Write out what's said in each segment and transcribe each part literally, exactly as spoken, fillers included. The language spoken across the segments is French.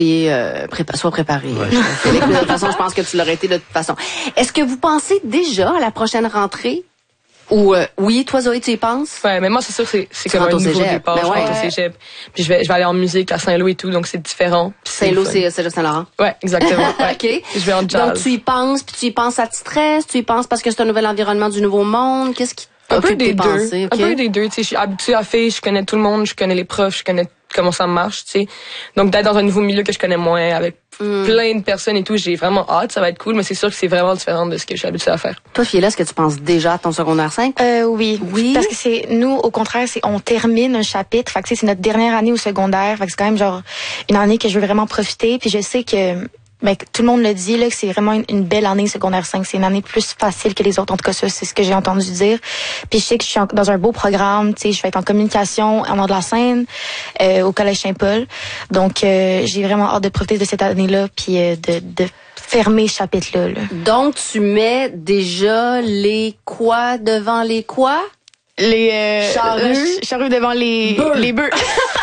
Et euh, prépa- sois préparé. Ouais. Félix, de toute façon, je pense que tu l'aurais été de toute façon. Est-ce que vous pensez déjà à la prochaine rentrée? Ou euh, oui, toi Zoé, tu y penses? Ouais, mais moi c'est sûr que c'est c'est Tu comme un rentres au nouveau cégep. départ. Ben je ouais. rentre au cégep. Puis je vais je vais aller en musique à Saint-Lô et tout, donc c'est différent. Puis Saint-Lô, le fun. c'est Cégep Saint-Laurent. Ouais, exactement. Ouais. OK. Je vais en jazz. Donc tu y penses, puis tu y penses, ça te stresse, tu y penses parce que c'est un nouvel environnement du nouveau monde. Qu'est-ce qui un peu t'occupe des tes deux. pensées? Un OK? peu des deux. Tu sais, je suis habituée à faire, je connais tout le monde, je connais les profs, je connais comment ça marche, tu sais. Donc d'être dans un nouveau milieu que je connais moins, avec mm. plein de personnes et tout, j'ai vraiment hâte, ça va être cool, mais c'est sûr que c'est vraiment différent de ce que je suis habituée à faire. Toi, Fiela, est-ce que tu penses déjà à ton secondaire cinq? Euh, oui. Oui. Parce que c'est, nous, au contraire, c'est, on termine un chapitre. Fait que, tu sais, c'est notre dernière année au secondaire. Fait que c'est quand même, genre, une année que je veux vraiment profiter. Puis je sais que, ben, tout le monde le dit, là, que c'est vraiment une, une belle année secondaire cinq. C'est une année plus facile que les autres. En tout cas, ça, c'est ce que j'ai entendu dire. Puis je sais que je suis en- dans un beau programme. Tu sais, je vais être en communication en nord de la Seine, euh, au Collège Saint-Paul. Donc, euh, j'ai vraiment hâte de profiter de cette année-là. Puis euh, de, de fermer ce chapitre-là, là. Donc, tu mets déjà les quoi devant les quoi? Les euh, Charrues. la ch- charrues devant les Bœufs. les bœufs.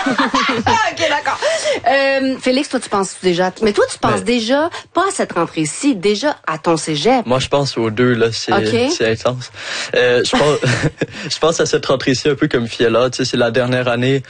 Ah, OK, d'accord. Euh, Félix, toi, tu penses déjà... Mais toi, tu penses Mais- déjà, pas à cette rentrée-ci, déjà à ton cégep. Moi, je pense aux deux, là. C'est, Ok. c'est intense. Euh, je pense, je pense à cette rentrée-ci un peu comme Fiela. Tu sais, c'est la dernière année.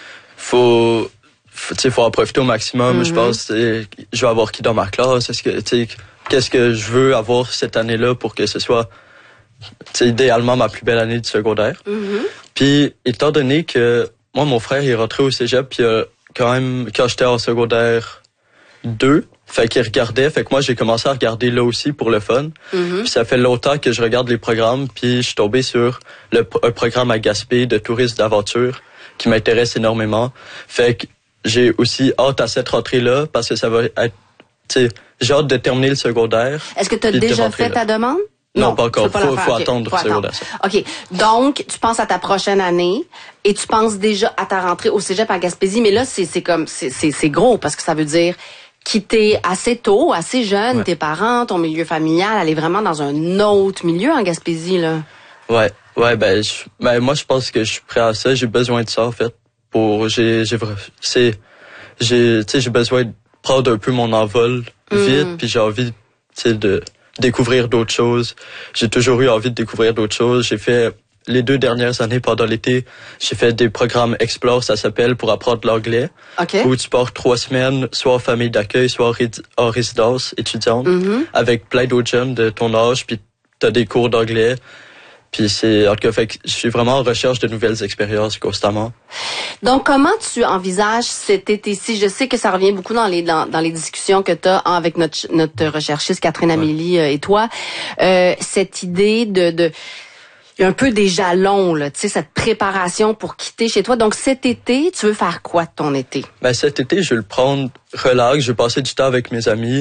Faut, faut, tu sais, faut en profiter au maximum. Mm-hmm. Je pense, tu sais, je vais avoir qui dans ma classe? Est-ce que, tu sais, qu'est-ce que je veux avoir cette année-là pour que ce soit, tu sais, idéalement ma plus belle année du secondaire. Mm-hmm. Puis, étant donné que moi, mon frère, il est rentré au cégep, puis euh, quand même, quand j'étais en secondaire deux, fait qu'il regardait, fait que moi, j'ai commencé à regarder là aussi pour le fun. Mm-hmm. Puis ça fait longtemps que je regarde les programmes, puis je suis tombé sur le, un programme à Gaspé de tourisme d'aventure qui m'intéresse énormément. Fait que j'ai aussi hâte à cette rentrée-là, parce que ça va être, tu sais, j'ai hâte de terminer le secondaire. Est-ce que tu as puis de déjà rentrer fait là. ta demande? Non, pas encore. tu peux pas la Faut- faire. faut OK. attendre Faut le secondaire. OK. Donc, tu penses à ta prochaine année et tu penses déjà à ta rentrée au cégep à Gaspésie. Mais là, c'est, c'est comme, c'est, c'est, c'est gros parce que ça veut dire quitter assez tôt, assez jeune, Ouais. tes parents, ton milieu familial, aller vraiment dans un autre milieu en Gaspésie, là. Ouais, ouais, ben, je, ben moi je pense que je suis prêt à ça. J'ai besoin de ça en fait. Pour, j'ai, j'ai, vra- c'est, j'ai, tu sais, j'ai besoin de prendre un peu mon envol vite, Mm. puis j'ai envie, tu sais, de découvrir d'autres choses. J'ai toujours eu envie de découvrir d'autres choses. J'ai fait les deux dernières années pendant l'été, j'ai fait des programmes Explore, ça s'appelle, pour apprendre l'anglais. OK. Où tu pars trois semaines, soit en famille d'accueil, soit en, ré- en résidence étudiante, Mhm. avec plein d'autres jeunes de ton âge, puis t'as des cours d'anglais. Puis c'est, en tout cas, fait que je suis vraiment en recherche de nouvelles expériences constamment. Donc, comment tu envisages cet été-ci? Je sais que ça revient beaucoup dans les dans, dans les discussions que tu as avec notre notre recherchiste Catherine Amélie euh, et toi. Euh, cette idée de... de il y a un peu des jalons, là, tu sais, cette préparation pour quitter chez toi. Donc, cet été, tu veux faire quoi de ton été? Ben, cet été, je vais le prendre relax, je vais passer du temps avec mes amis,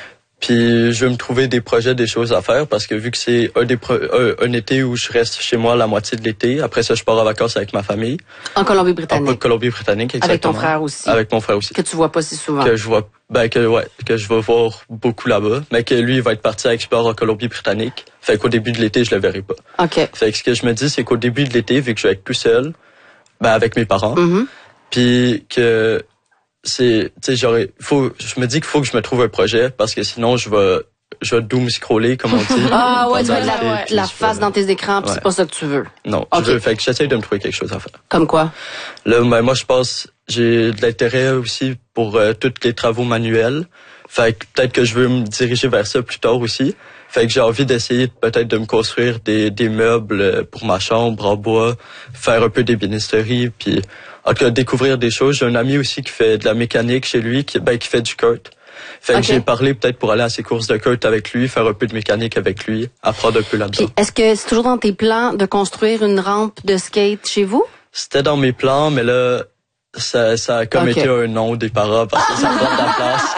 puis je vais me trouver des projets, des choses à faire, parce que vu que c'est un, des pro- un, un été où je reste chez moi la moitié de l'été, après ça, je pars en vacances avec ma famille. En En Colombie-Britannique. Colombie-Britannique, exactement. Avec ton frère aussi. Avec mon frère aussi. Que tu vois pas si souvent. Que je vois, ben, que, ouais, que je vais voir beaucoup là-bas, mais que lui, il va être parti à Explore en Colombie-Britannique. Fait qu'au début de l'été, je le verrai pas. OK. Fait que ce que je me dis, c'est qu'au début de l'été, vu que je vais être tout seul, ben, avec mes parents, Mhm. puis que c'est, tu sais, j'aurais, faut, je me dis qu'il faut que je me trouve un projet, parce que sinon, je vais, je vais doom scroller, comme on dit. Ah ouais, tu pendant vas être la, l'été, puis la je face vais- dans tes écrans, puis Ouais. c'est pas ça que tu veux. Non, Ok. je veux, fait que j'essaie de me trouver quelque chose à faire. Comme quoi? Là, ben, moi, je pense, j'ai de l'intérêt aussi pour euh, tous les travaux manuels. Fait que peut-être que je veux me diriger vers ça plus tard aussi. Fait que j'ai envie d'essayer peut-être de me construire des, des meubles euh, pour ma chambre en bois, faire un peu d'ébénisterie, puis en tout cas découvrir des choses. J'ai un ami aussi qui fait de la mécanique chez lui, qui, ben, qui fait du kart. Fait que Ok. j'ai parlé peut-être pour aller à ses courses de kart avec lui, faire un peu de mécanique avec lui, apprendre un peu là-dedans. Puis, est-ce que c'est toujours dans tes plans de construire une rampe de skate chez vous? C'était dans mes plans, mais là, ça, ça a comme Ok. été un non des parents parce que ça prend de la place.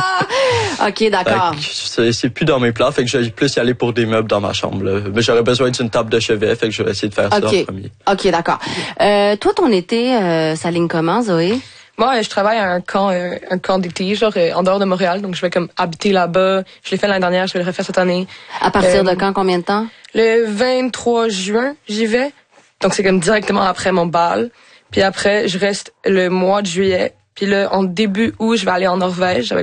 OK, d'accord. Fait que c'est, c'est plus dans mes plans, fait que je vais plus y aller pour des meubles dans ma chambre. Là. Mais j'aurais besoin d'une table de chevet, fait que je vais essayer de faire ça OK. en premier. OK, d'accord. Euh, toi, ton été, euh, ça ligne comment, Zoé? Moi, euh, je travaille à un camp, euh, un camp d'été, genre euh, en dehors de Montréal, donc je vais comme habiter là-bas. Je l'ai fait l'année dernière, je vais le refaire cette année. À partir Euh, de quand, combien de temps? Le vingt-trois juin, j'y vais. Donc c'est comme directement après mon bal. Puis après, je reste le mois de juillet Puis là, en début août, je vais aller en Norvège.